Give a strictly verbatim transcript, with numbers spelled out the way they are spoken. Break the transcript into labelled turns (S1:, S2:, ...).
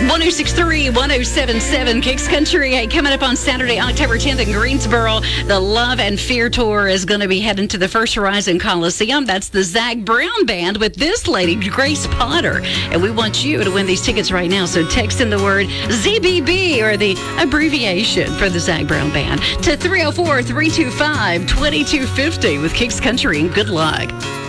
S1: one oh six point three, one oh seven point seven Kicks Country. Hey, coming up on Saturday, October tenth in Greensboro, the Love and Fear Tour is going to be heading to the First Horizon Coliseum. That's the Zac Brown Band with this lady, Grace Potter. And we want you to win these tickets right now. So text in the word Z B B, or the abbreviation for the Zac Brown Band, to three oh four, three two five, two two five oh with Kicks Country, and good luck.